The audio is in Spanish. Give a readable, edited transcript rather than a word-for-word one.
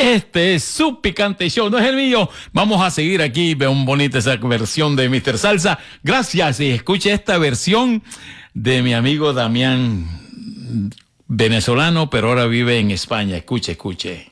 Este es su picante show, no es el mío. Vamos a seguir aquí, veo un bonita esa versión de Mr. Salsa. Gracias, y escuche esta versión de mi amigo Damián, venezolano, pero ahora vive en España. Escuche, escuche.